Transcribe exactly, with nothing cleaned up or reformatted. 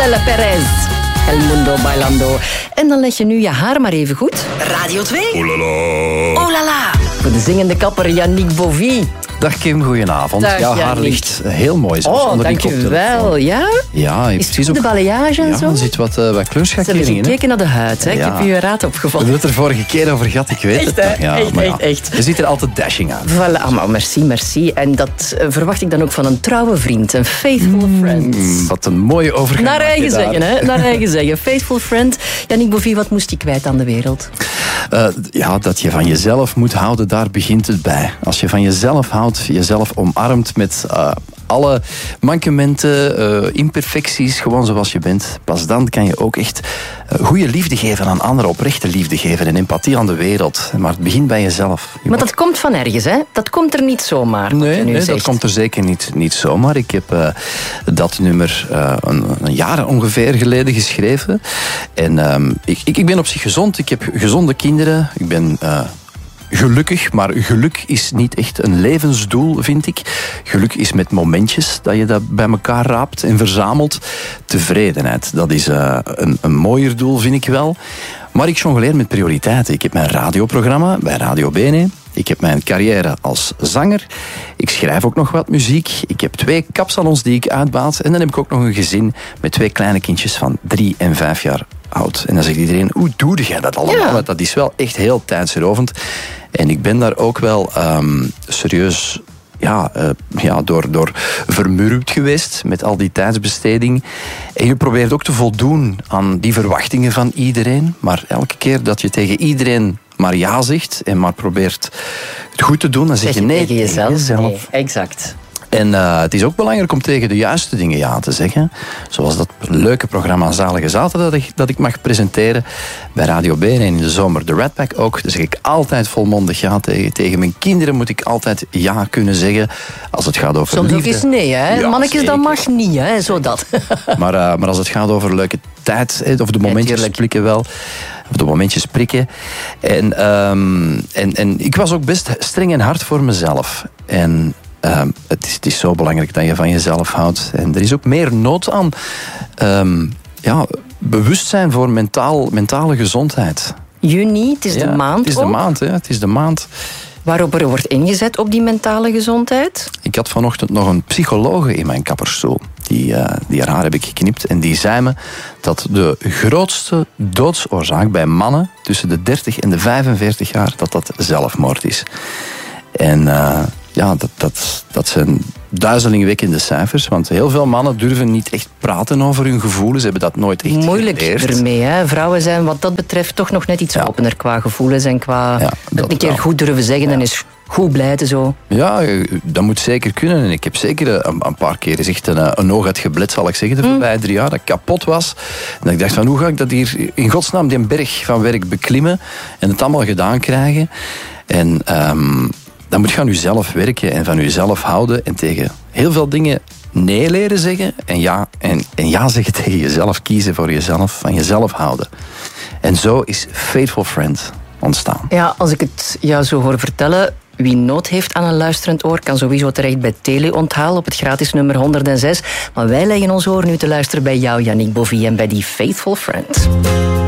Isabelle Perez. El Mundo Bailando. En dan leg je nu je haar maar even goed. Radio twee. Oh la la. Oh la la. Voor de zingende kapper Yannick Bovy. Dag Kim, goedenavond. Dag, Jouw haar Yannick. ligt heel mooi zelfs Oh, onder die dankjewel. koptelefoon. Ja? Ja, Is het goed, de balayage en ja, zo? er zit wat, uh, wat Ze hebben kleurschakeringen in. gekeken naar de huid. Hè? Ik Ja. heb je raad We opgevallen. hebben het er vorige keer over gehad, ik weet Echt, het. hè? nog. Ja, Echt, maar ja, echt, echt. Je ziet er altijd dashing aan. Voilà, ah, maar merci, merci. En dat uh, verwacht ik dan ook van een trouwe vriend. Een faithful friend. Mm, wat een mooie overgang. Naar maak je eigen daar. zeggen, hè? Naar eigen zeggen. Faithful friend. Yannick Bovy, wat moest hij kwijt aan de wereld? Uh, ja, dat je van jezelf moet houden, daar begint het bij. Als je van jezelf houdt, jezelf omarmt met uh, alle mankementen, uh, imperfecties, gewoon zoals je bent, pas dan kan je ook echt uh, goede liefde geven aan anderen, oprechte liefde geven en empathie aan de wereld. Maar het begint bij jezelf. Je Maar wordt- dat komt van ergens, hè? Dat komt er niet zomaar. wat je Nee, nu nee zegt. dat komt er zeker niet, niet zomaar. Ik heb uh, dat nummer uh, een, een jaar ongeveer geleden geschreven. En um, ik, ik, ik ben op zich gezond. Ik heb gezonde kinderen. Ik ben uh, gelukkig, maar geluk is niet echt een levensdoel, vind ik. Geluk is met momentjes dat je dat bij elkaar raapt en verzamelt. Tevredenheid, dat is uh, een, een mooier doel, vind ik wel. Maar ik jongleer met prioriteiten. Ik heb mijn radioprogramma bij Radio Bene. Ik heb mijn carrière als zanger. Ik schrijf ook nog wat muziek. Ik heb twee kapsalons die ik uitbaat. En dan heb ik ook nog een gezin met twee kleine kindjes van drie en vijf jaar oud. En dan zegt iedereen, hoe doe jij dat allemaal? Ja. Want dat is wel echt heel tijdsrovend. En ik ben daar ook wel um, serieus... Ja, uh, ja door, door vermurwd geweest met al die tijdsbesteding. En je probeert ook te voldoen aan die verwachtingen van iedereen. Maar elke keer dat je tegen iedereen maar ja zegt en maar probeert het goed te doen, dan zeg, Zeg je je nee tegen jezelf? jezelf. Nee, exact. En uh, het is ook belangrijk om tegen de juiste dingen ja te zeggen. Zoals dat leuke programma Zalige Zaterdag dat ik, dat ik mag presenteren bij Radio B en in de zomer de Rat Pack ook. Daar zeg ik altijd volmondig ja tegen. Tegen mijn kinderen moet ik altijd ja kunnen zeggen als het gaat over Soms ook liefde. eens nee, hè? Ja, Mannetjes, dat zeker. mag niet, hè? Zo dat. Maar, uh, maar als het gaat over leuke tijd, hè, of de momentjes tuurlijk. prikken wel. Of de momentjes prikken. En, um, en, en ik was ook best streng en hard voor mezelf. En um, het, is, het is zo belangrijk dat je van jezelf houdt. En er is ook meer nood aan um, ja, bewustzijn voor mentaal, mentale gezondheid. Juni, het is Ja, de maand Het is de ook, maand, hè. Het is de maand. waarop er wordt ingezet op die mentale gezondheid. Ik had vanochtend nog een psychologe in mijn kappersstoel. Die, uh, die haar haar heb ik geknipt. En die zei me dat de grootste doodsoorzaak bij mannen tussen de dertig en de vijfenveertig jaar, dat dat zelfmoord is. En uh, ja, dat, dat, dat zijn duizelingwekkende cijfers. Want heel veel mannen durven niet echt praten over hun gevoelens. Ze hebben dat nooit echt Moeilijk geleerd. ermee, hè? Vrouwen zijn wat dat betreft toch nog net iets Ja. opener qua gevoelens en qua Ja, het dat een keer wel. goed durven zeggen en is goed blijten zo. Ja, dat moet zeker kunnen. En ik heb zeker een, een paar keer eens echt een, een oog uitgeblet, zal ik zeggen, de voorbije drie jaar, dat ik kapot was. En dat ik dacht van, hoe ga ik dat hier in godsnaam die berg van werk beklimmen en het allemaal gedaan krijgen? En um, dan moet je aan jezelf werken en van jezelf houden en tegen heel veel dingen nee leren zeggen en ja, en, en ja zeggen tegen jezelf, kiezen voor jezelf, van jezelf houden. En zo is Faithful Friend ontstaan. Ja, als ik het jou zo hoor vertellen, wie nood heeft aan een luisterend oor, kan sowieso terecht bij Teleonthaal op het gratis nummer honderdzes. Maar wij leggen ons oor nu te luisteren bij jou, Yannick Bovy, en bij die Faithful Friend.